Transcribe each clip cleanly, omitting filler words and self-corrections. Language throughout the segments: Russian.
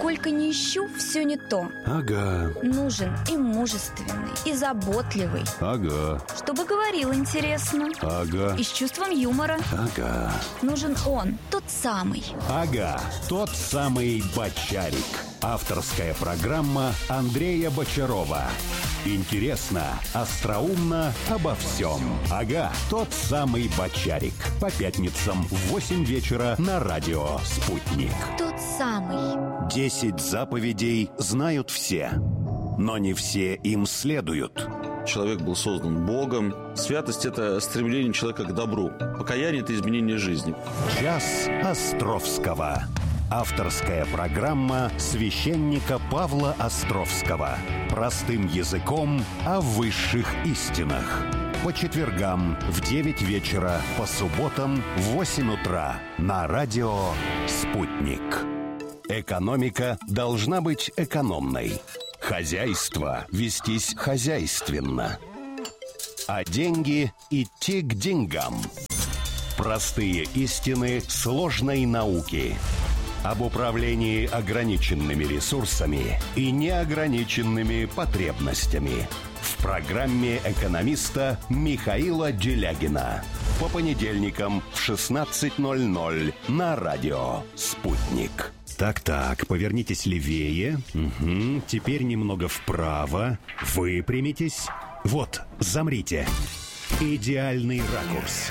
Сколько ни ищу, все не то. Ага. Нужен и мужественный, и заботливый. Ага. Чтобы говорил интересно. Ага. И с чувством юмора. Ага. Нужен он, тот самый. Ага, тот самый Бочарик. Авторская программа Андрея Бочарова. Интересно, остроумно, обо всем. Ага, тот самый Бочарик. По пятницам в 8 вечера на радио «Спутник». Тот самый. 10 заповедей знают все, но не все им следуют. Человек был создан Богом. Святость – это стремление человека к добру. Покаяние – это изменение жизни. Час Островского. Авторская программа священника Павла Островского. Простым языком о высших истинах. По четвергам в 9 вечера, по субботам в 8 утра на радио «Спутник». Экономика должна быть экономной. Хозяйство вестись хозяйственно. А деньги идти к деньгам. Простые истины сложной науки. Об управлении ограниченными ресурсами и неограниченными потребностями. В программе экономиста Михаила Делягина. По понедельникам в 16:00 на радио «Спутник». Так, повернитесь левее. Угу. Теперь немного вправо. Выпрямитесь. Вот, замрите. Идеальный ракурс.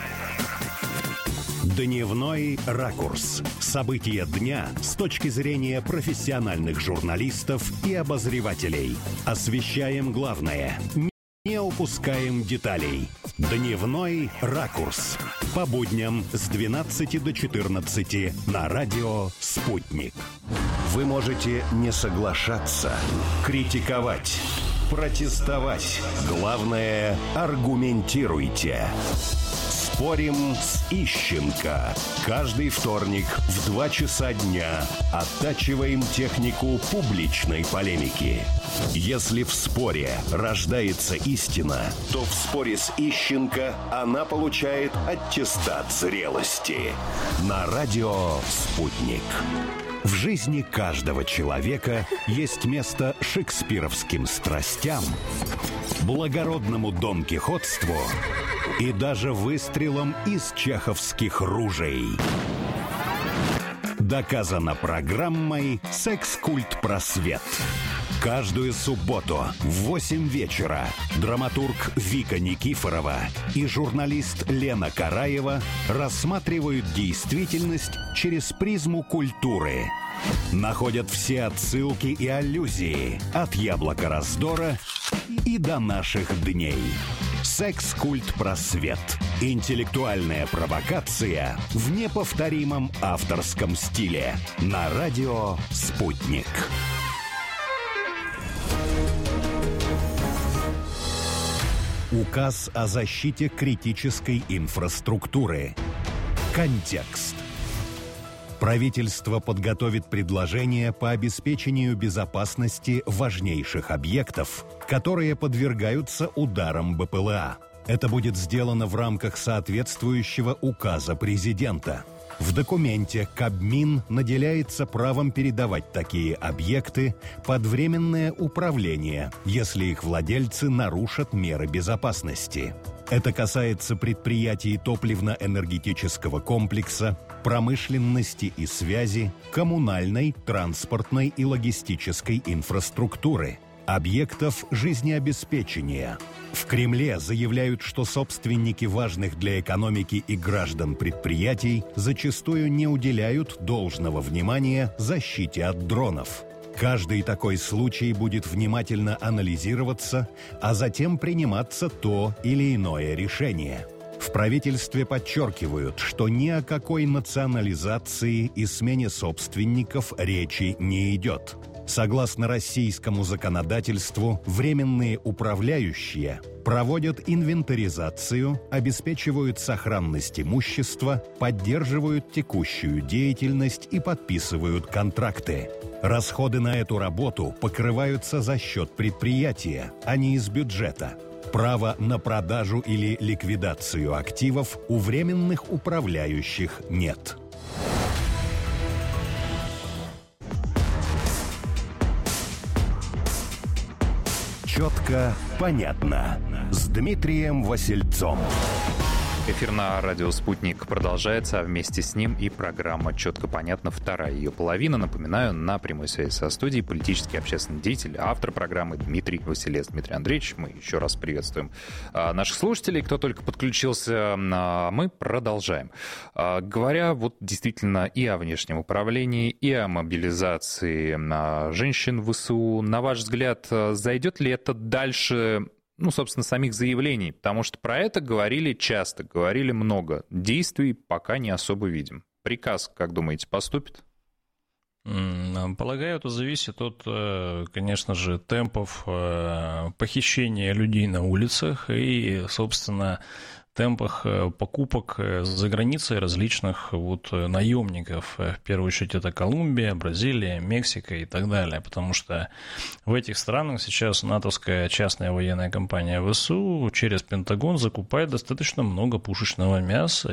Дневной ракурс. События дня с точки зрения профессиональных журналистов и обозревателей. Освещаем главное. Не упускаем деталей. Дневной ракурс. По будням с 12 до 14 на радио «Спутник». Вы можете не соглашаться, критиковать, протестовать. Главное, аргументируйте. Спорим с Ищенко. Каждый вторник в 2 часа дня оттачиваем технику публичной полемики. Если в споре рождается истина, то в споре с Ищенко она получает аттестат зрелости. На радио «Спутник». В жизни каждого человека есть место шекспировским страстям, благородному донкихотству и даже выстрелом из чеховских ружей. Доказано программой «Секс-культ просвет». Каждую субботу в 8 вечера драматург Вика Никифорова и журналист Лена Караева рассматривают действительность через призму культуры. Находят все отсылки и аллюзии от «Яблока раздора» и до наших дней. «Секс-культ просвет». Интеллектуальная провокация в неповторимом авторском стиле. На радио «Спутник». Указ о защите критической инфраструктуры. Контекст. Правительство подготовит предложения по обеспечению безопасности важнейших объектов, которые подвергаются ударам БПЛА. Это будет сделано в рамках соответствующего указа президента. В документе Кабмин наделяется правом передавать такие объекты под временное управление, если их владельцы нарушат меры безопасности. Это касается предприятий топливно-энергетического комплекса, промышленности и связи, коммунальной, транспортной и логистической инфраструктуры, объектов жизнеобеспечения. В Кремле заявляют, что собственники важных для экономики и граждан предприятий зачастую не уделяют должного внимания защите от дронов. Каждый такой случай будет внимательно анализироваться, а затем приниматься то или иное решение. В правительстве подчеркивают, что ни о какой национализации и смене собственников речи не идет. Согласно российскому законодательству, временные управляющие проводят инвентаризацию, обеспечивают сохранность имущества, поддерживают текущую деятельность и подписывают контракты. Расходы на эту работу покрываются за счет предприятия, а не из бюджета. Права на продажу или ликвидацию активов у временных управляющих нет. Четко, понятно. С Дмитрием Васильцом. Эфир на радио «Спутник» продолжается, а вместе с ним и программа «Четко понятно», вторая ее половина. Напоминаю, на прямой связи со студией политический общественный деятель, автор программы Дмитрий Василец. Дмитрий Андреевич, мы еще раз приветствуем наших слушателей, кто только подключился. Мы продолжаем. Говоря вот действительно и о внешнем управлении, и о мобилизации женщин в ВСУ, на ваш взгляд, зайдет ли это дальше, собственно, самих заявлений? Потому что про это говорили часто, говорили много. Действий пока не особо видим. Приказ, как думаете, поступит? Полагаю, это зависит от, конечно же, темпов похищения людей на улицах и, собственно, темпах покупок за границей различных наемников. В первую очередь это Колумбия, Бразилия, Мексика и так далее, потому что в этих странах сейчас натовская частная военная компания ВСУ через Пентагон закупает достаточно много пушечного мяса.